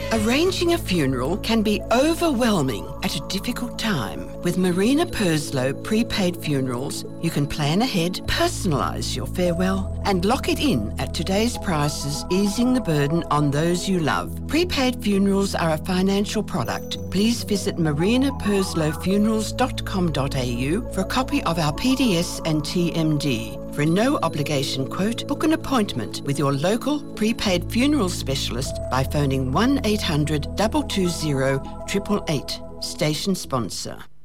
Arranging a funeral can be overwhelming at a difficult time. With Marina Purslow Prepaid Funerals, you can plan ahead, personalise your farewell and lock it in at today's prices, easing the burden on those you love. Prepaid funerals are a financial product. Please visit marinaperslowfunerals.com.au for a copy of our PDS and TMD. For a no-obligation quote, book an appointment with your local prepaid funeral specialist by phoning 1800 220 888. Station sponsor.